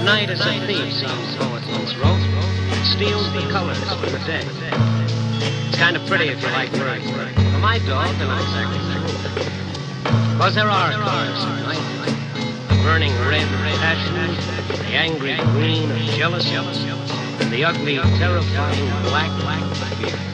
night is a thief, some poet once wrote. It steals the colors from the day. It's kind of pretty if you like birds. For my dog, they're not exactly true. Because there are colors at night. The burning red of passion, the angry green of jealousy, and the ugly, terrifying black of fear.